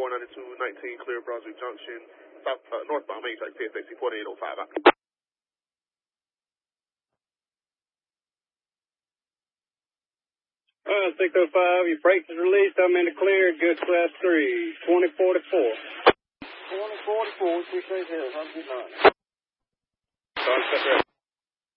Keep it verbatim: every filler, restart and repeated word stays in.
four ninety-two nineteen, clear Brunswick Junction, south, uh, northbound main track, T S X forty-eight oh five. Uh, six oh five, your brakes is released. I'm in the clear. Good class three, twenty forty-four. twenty forty-four, six eight zero, one two nine. Contact